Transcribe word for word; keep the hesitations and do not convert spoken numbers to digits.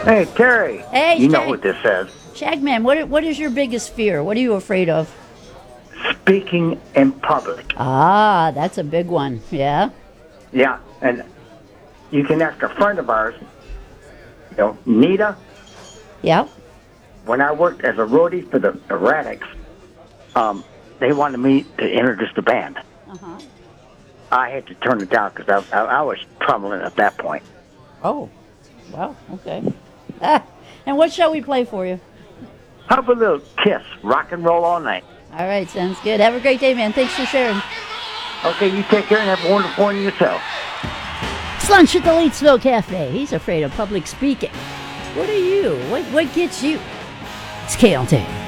Hey, Terry. Hey, You know Shag- what this says. Shagman, what what is your biggest fear? What are you afraid of? Speaking in public. Ah, that's a big one. Yeah. Yeah, and you can ask a friend of ours, you know, Nita, Yep. when I worked as a roadie for the Erratics, um, they wanted me to introduce the band. Uh-huh. I had to turn it down because I, I, I was troubling at that point. Oh. Well, okay. Ah, and what shall we play for you? How about a little Kiss, rock and roll all night? All right, sounds good. Have a great day, man. Thanks for sharing. Okay, you take care and have a wonderful one yourself. It's lunch at the Leedsville Cafe. He's afraid of public speaking. What are you? What what gets you? It's K L T.